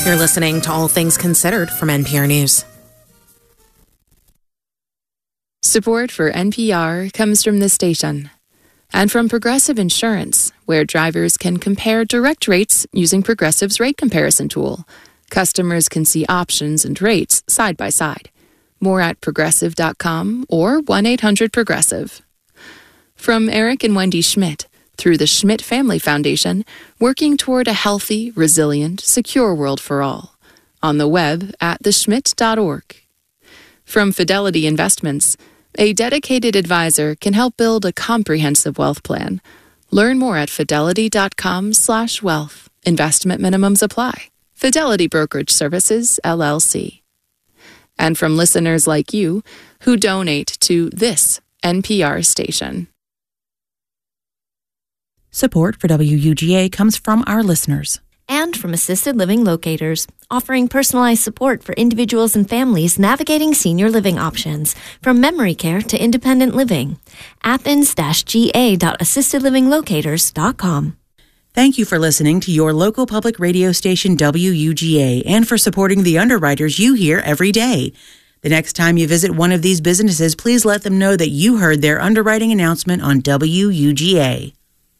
You're listening to All Things Considered from NPR News. Support for NPR comes from this station and from Progressive Insurance, where drivers can compare direct rates using Progressive's rate comparison tool. Customers can see options and rates side by side. More at progressive.com or 1-800-PROGRESSIVE. From Eric and Wendy Schmidt, through the Schmidt Family Foundation, working toward a healthy, resilient, secure world for all. On the web at theschmidt.org. From Fidelity Investments, a dedicated advisor can help build a comprehensive wealth plan. Learn more at fidelity.com/wealth. Investment minimums apply. Fidelity Brokerage Services, LLC. And from listeners like you who donate to this NPR station. Support for WUGA comes from our listeners. And from Assisted Living Locators, offering personalized support for individuals and families navigating senior living options, from memory care to independent living. Athens-ga.assistedlivinglocators.com. Thank you for listening to your local public radio station WUGA and for supporting the underwriters you hear every day. The next time you visit one of these businesses, please let them know that you heard their underwriting announcement on WUGA.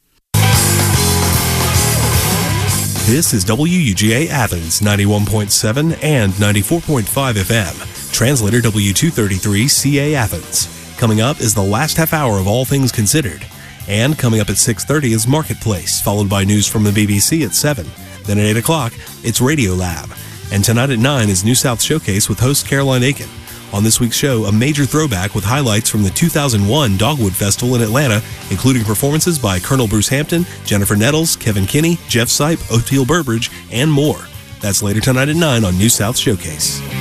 This is WUGA Athens, 91.7 and 94.5 FM. Translator W233CA Athens. Coming up is the last half hour of All Things Considered. And coming up at 6:30 is Marketplace, followed by news from the BBC at 7. Then at 8 o'clock, it's Radio Lab. And tonight at 9 is New South Showcase with host Caroline Aiken. On this week's show, a major throwback with highlights from the 2001 Dogwood Festival in Atlanta, including performances by Colonel Bruce Hampton, Jennifer Nettles, Kevin Kinney, Jeff Sipe, Oteil Burbridge, and more. That's later tonight at 9 on New South Showcase.